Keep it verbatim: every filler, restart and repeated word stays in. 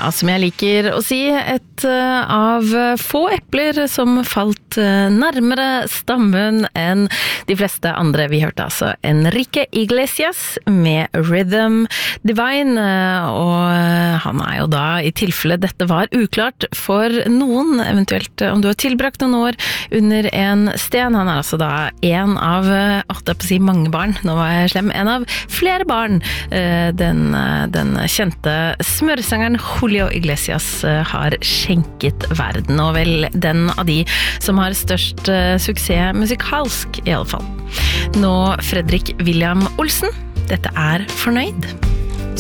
Ja, som jeg liker å si, et av få epler som falt nærmere stammen enn de fleste andre. Vi hørte altså Enrique Iglesias med Rhythm Divine, og han er jo da, i tilfelle dette var uklart for noen, eventuelt om du har tilbrakt noen år under en sten, han er altså da en av, åtte på å si mange barn, nå var jeg slem, en av flere barn, den, den kjente smørsangeren Julio Iglesias har skjenket verden, og vel den av de som har størst suksess musikalsk i alle fall. Nå Fredrik William Olsen, dette er Fornøyd.